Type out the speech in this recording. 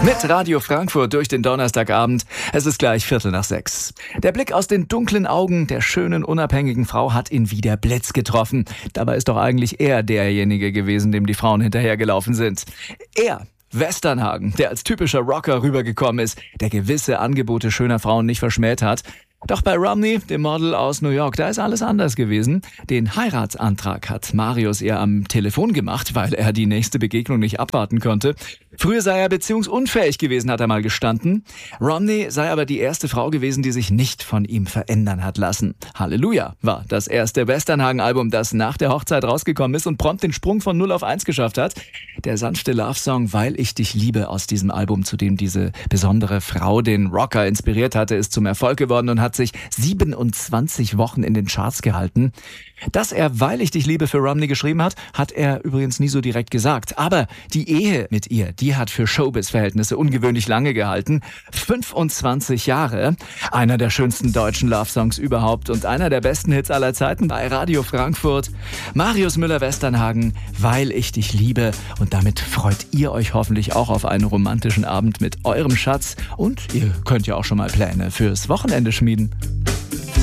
Mit Radio Frankfurt durch den Donnerstagabend. Es ist gleich 5:45. Der Blick aus den dunklen Augen der schönen, unabhängigen Frau hat ihn wie der Blitz getroffen. Dabei ist doch eigentlich er derjenige gewesen, dem die Frauen hinterhergelaufen sind. Er, Westernhagen, der als typischer Rocker rübergekommen ist, der gewisse Angebote schöner Frauen nicht verschmäht hat. Doch bei Romney, dem Model aus New York, da ist alles anders gewesen. Den Heiratsantrag hat Marius ihr am Telefon gemacht, weil er die nächste Begegnung nicht abwarten konnte. Früher sei er beziehungsunfähig gewesen, hat er mal gestanden. Romney sei aber die erste Frau gewesen, die sich nicht von ihm verändern hat lassen. Halleluja war das erste Westernhagen-Album, das nach der Hochzeit rausgekommen ist und prompt den Sprung von 0 auf 1 geschafft hat. Der sanfte Love-Song Weil ich dich liebe aus diesem Album, zu dem diese besondere Frau den Rocker inspiriert hatte, ist zum Erfolg geworden und hat sich 27 Wochen in den Charts gehalten. Dass er Weil ich dich liebe für Romney geschrieben hat, hat er übrigens nie so direkt gesagt. Aber die Ehe mit ihr, die hat für Showbiz-Verhältnisse ungewöhnlich lange gehalten. 25 Jahre. Einer der schönsten deutschen Love-Songs überhaupt und einer der besten Hits aller Zeiten bei Radio Frankfurt. Marius Müller-Westernhagen, Weil ich dich liebe. Und damit freut ihr euch hoffentlich auch auf einen romantischen Abend mit eurem Schatz. Und ihr könnt ja auch schon mal Pläne fürs Wochenende schmieden.